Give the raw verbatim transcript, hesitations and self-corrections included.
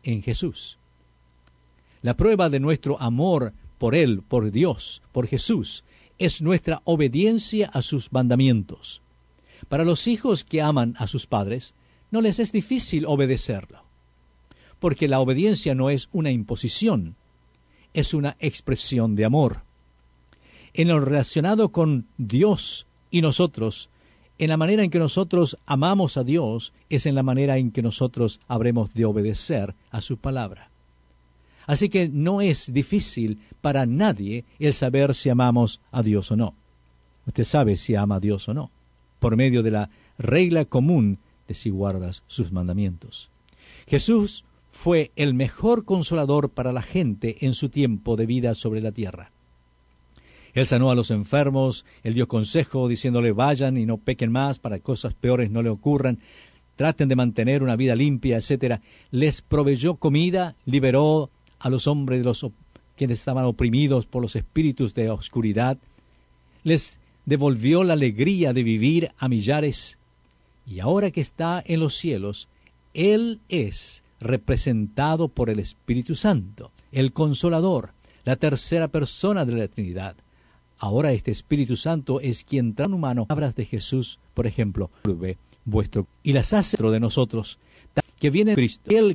en Jesús. La prueba de nuestro amor por Él, por Dios, por Jesús, es nuestra obediencia a sus mandamientos. Para los hijos que aman a sus padres, no les es difícil obedecerlo, porque la obediencia no es una imposición, es una expresión de amor. En lo relacionado con Dios y nosotros, en la manera en que nosotros amamos a Dios, es en la manera en que nosotros habremos de obedecer a su palabra. Así que no es difícil para nadie el saber si amamos a Dios o no. Usted sabe si ama a Dios o no, por medio de la regla común de si guardas sus mandamientos. Jesús fue el mejor consolador para la gente en su tiempo de vida sobre la tierra. Él sanó a los enfermos, Él dio consejo diciéndole vayan y no pequen más para que cosas peores no le ocurran, traten de mantener una vida limpia, etcétera. Les proveyó comida, liberó a los hombres de los quienes estaban oprimidos por los espíritus de oscuridad, les devolvió la alegría de vivir a millares, y ahora que está en los cielos, Él es representado por el Espíritu Santo, el Consolador, la tercera persona de la Trinidad. Ahora este Espíritu Santo es quien trae humano palabras de Jesús, por ejemplo, vuestro y las hace dentro de nosotros, que viene de Cristo. Él